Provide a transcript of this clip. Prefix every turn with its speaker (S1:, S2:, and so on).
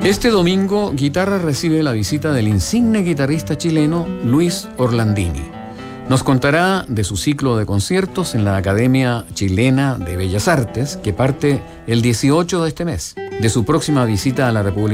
S1: Este domingo, Guitarra recibe la visita del insigne guitarrista chileno Luis Orlandini. Nos contará de su ciclo de conciertos en la Academia Chilena de Bellas Artes, que parte el 18 de este mes, de su próxima visita a la República